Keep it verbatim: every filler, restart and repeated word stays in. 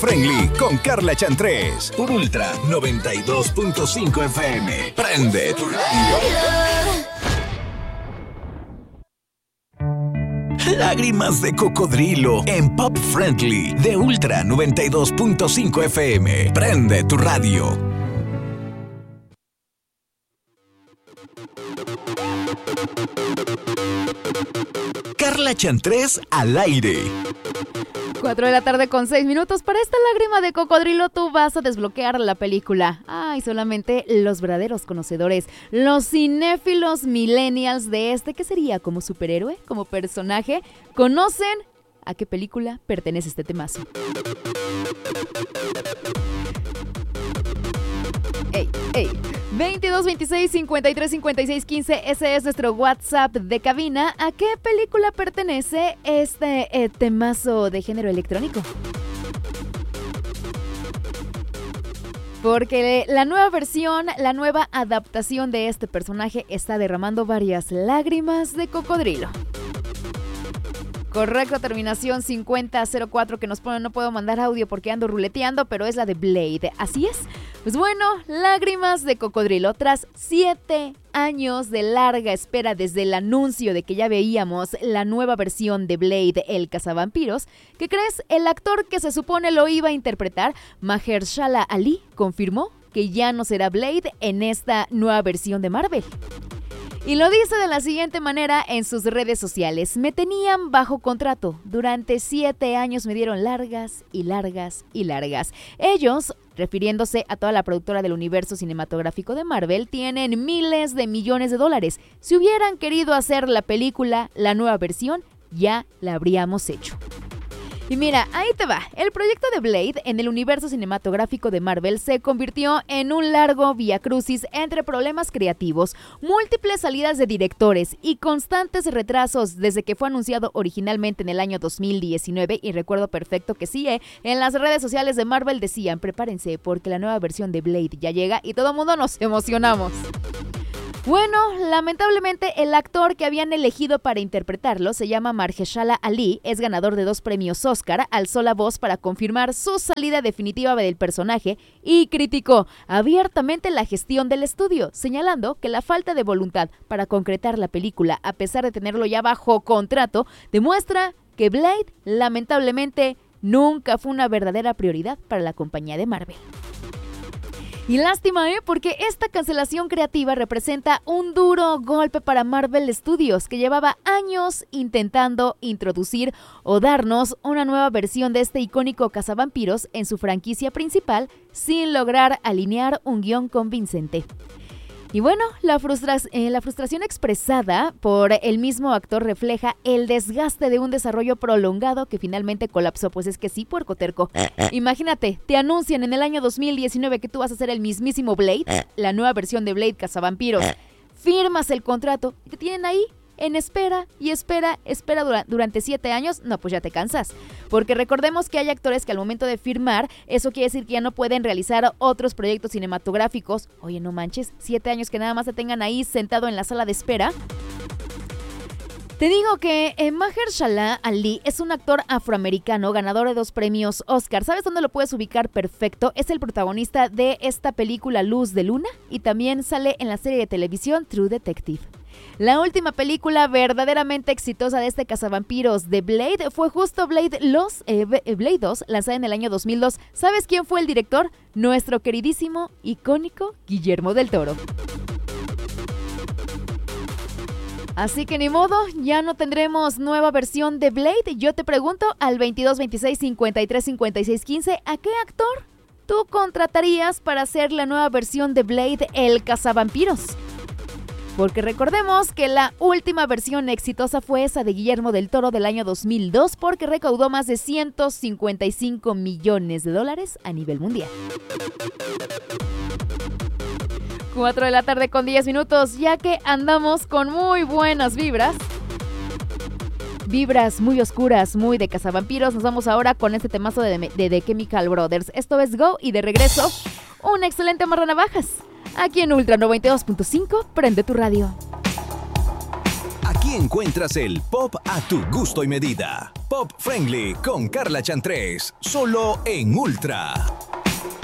Friendly con Carla Chantrés por Ultra noventa y dos punto cinco F M. Prende tu radio. Lágrimas de cocodrilo en Pop Friendly de Ultra noventa y dos punto cinco F M. Prende tu radio. Carla Chantrés al aire. cuatro de la tarde con seis minutos. Para esta lágrima de cocodrilo tú vas a desbloquear la película. Ay, solamente los verdaderos conocedores, los cinéfilos millennials de este, ¿qué sería? ¿Como superhéroe? ¿Como personaje? ¿Conocen a qué película pertenece este temazo? Ey, ey. veintidós, veintiséis, cincuenta y tres, cincuenta y seis, quince, ese es nuestro WhatsApp de cabina. ¿A qué película pertenece este eh, temazo de género electrónico? Porque la nueva versión, la nueva adaptación de este personaje está derramando varias lágrimas de cocodrilo. Correcto, terminación cincuenta cero cuatro que nos pone, no puedo mandar audio porque ando ruleteando, pero es la de Blade. Así es. Pues bueno, lágrimas de cocodrilo. Tras siete años de larga espera desde el anuncio de que ya veíamos la nueva versión de Blade, el cazavampiros, ¿qué crees? El actor que se supone lo iba a interpretar, Mahershala Ali, confirmó que ya no será Blade en esta nueva versión de Marvel. Y lo dice de la siguiente manera en sus redes sociales: me tenían bajo contrato, durante siete años me dieron largas y largas y largas. Ellos, refiriéndose a toda la productora del universo cinematográfico de Marvel, tienen miles de millones de dólares. Si hubieran querido hacer la película, la nueva versión, ya la habríamos hecho. Y mira, ahí te va. El proyecto de Blade en el universo cinematográfico de Marvel se convirtió en un largo viacrucis entre problemas creativos, múltiples salidas de directores y constantes retrasos desde que fue anunciado originalmente en el año dos mil diecinueve. Y recuerdo perfecto que sí, ¿eh? En las redes sociales de Marvel decían: prepárense porque la nueva versión de Blade ya llega, y todo el mundo nos emocionamos. Bueno, lamentablemente el actor que habían elegido para interpretarlo se llama Mahershala Ali, es ganador de dos premios Oscar, alzó la voz para confirmar su salida definitiva del personaje y criticó abiertamente la gestión del estudio, señalando que la falta de voluntad para concretar la película, a pesar de tenerlo ya bajo contrato, demuestra que Blade, lamentablemente, nunca fue una verdadera prioridad para la compañía de Marvel. Y lástima, ¿eh? Porque esta cancelación creativa representa un duro golpe para Marvel Studios, que llevaba años intentando introducir o darnos una nueva versión de este icónico cazavampiros en su franquicia principal, sin lograr alinear un guión convincente. Y bueno, la, frustra- eh, la frustración expresada por el mismo actor refleja el desgaste de un desarrollo prolongado que finalmente colapsó. Pues es que sí, puercoterco. Imagínate, te anuncian en el año dos mil diecinueve que tú vas a ser el mismísimo Blade, la nueva versión de Blade Cazavampiros. Firmas el contrato y te tienen ahí en espera y espera, espera dura- durante siete años. No, pues ya te cansas. Porque recordemos que hay actores que al momento de firmar, eso quiere decir que ya no pueden realizar otros proyectos cinematográficos. Oye, no manches, siete años que nada más te tengan ahí sentado en la sala de espera. Te digo que eh, Mahershala Ali es un actor afroamericano ganador de dos premios Oscar. ¿Sabes dónde lo puedes ubicar perfecto? Es el protagonista de esta película Luz de Luna y también sale en la serie de televisión True Detective. La última película verdaderamente exitosa de este cazavampiros de Blade fue justo Blade, los, eh, Blade dos, lanzada en el año dos mil dos. ¿Sabes quién fue el director? Nuestro queridísimo, icónico Guillermo del Toro. Así que ni modo, ya no tendremos nueva versión de Blade. Yo te pregunto al veintidós, veintiséis, cincuenta y tres, cincuenta y seis, quince, ¿a qué actor tú contratarías para hacer la nueva versión de Blade, el cazavampiros? Porque recordemos que la última versión exitosa fue esa de Guillermo del Toro del año dos mil dos, porque recaudó más de ciento cincuenta y cinco millones de dólares a nivel mundial. cuatro de la tarde con diez minutos, ya que andamos con muy buenas vibras. Vibras muy oscuras, muy de cazavampiros. Nos vamos ahora con este temazo de, de The Chemical Brothers. Esto es Go y de regreso, un excelente amarranavajas. Aquí en Ultra noventa y dos punto cinco, prende tu radio. Aquí Aquí encuentras el pop a tu gusto y medida. Pop Friendly con Carla Chantrés, solo en Ultra.